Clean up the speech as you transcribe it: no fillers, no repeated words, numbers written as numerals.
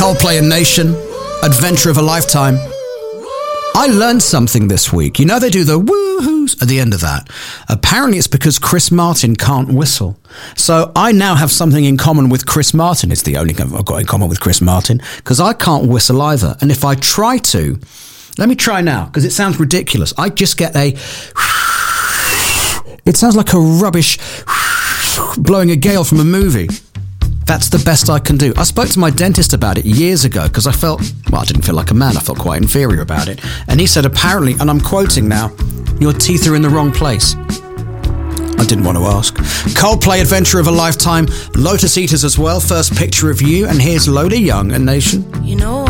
Coldplay and Nation, Adventure of a Lifetime. I learned something this week. You know they do the woohoos at the end of that. Apparently it's because Chris Martin can't whistle. So I now have something in common with Chris Martin. It's the only thing I've got in common with Chris Martin, because I can't whistle either. And if I try to, let me try now, because it sounds ridiculous. I just get a... It sounds like a rubbish blowing a gale from a movie. That's the best I can do. I spoke to my dentist about it years ago because I didn't feel like a man. I felt quite inferior about it. And he said, apparently, and I'm quoting now, your teeth are in the wrong place. I didn't want to ask. Coldplay, Adventure of a Lifetime, Lotus Eaters as well, First Picture of You, and here's Lola Young and Nation. You know